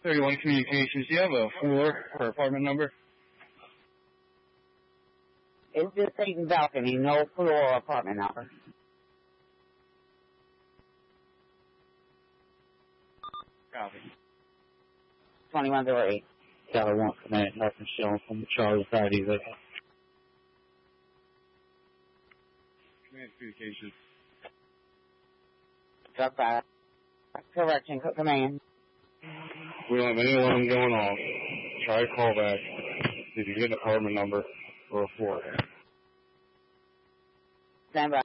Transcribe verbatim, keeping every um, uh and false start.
thirty-one Communications, do you have a floor or apartment number? It's just Satan balcony, no floor or apartment number. Copy. twenty-one oh eight. Tower one, command, nothing showing from Charles Friday. Command Communications. Drop by. Correction, command. We don't have any alarm going off. Try a call back. If you get an apartment number or a floor. Stand by.